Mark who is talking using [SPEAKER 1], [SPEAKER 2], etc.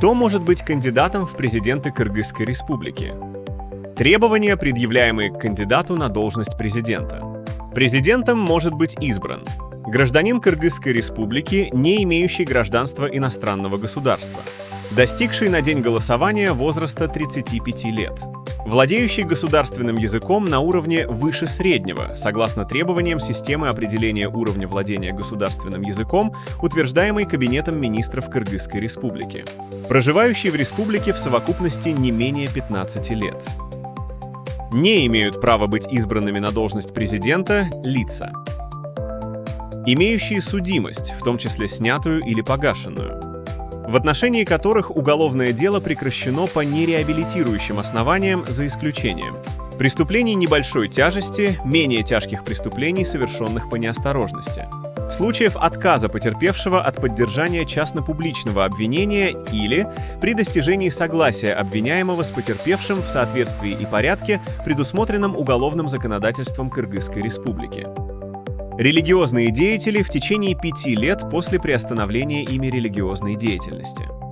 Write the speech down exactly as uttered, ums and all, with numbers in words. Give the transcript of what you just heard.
[SPEAKER 1] Кто может быть кандидатом в президенты Кыргызской республики? Требования, предъявляемые к кандидату на должность президента. Президентом может быть избран гражданин Кыргызской республики, не имеющий гражданства иностранного государства, достигший на день голосования возраста тридцати пяти лет, владеющий государственным языком на уровне выше среднего, согласно требованиям системы определения уровня владения государственным языком, утверждаемой Кабинетом министров Кыргызской республики, проживающий в республике в совокупности не менее пятнадцати лет. Не имеют права быть избранными на должность президента лица, имеющие судимость, в том числе снятую или погашенную, в отношении которых уголовное дело прекращено по нереабилитирующим основаниям за исключением преступлений небольшой тяжести, менее тяжких преступлений, совершенных по неосторожности, случаев отказа потерпевшего от поддержания частно-публичного обвинения или при достижении согласия обвиняемого с потерпевшим в соответствии и порядке, предусмотренном уголовным законодательством Кыргызской республики. Религиозные деятели в течение пяти лет после приостановления ими религиозной деятельности.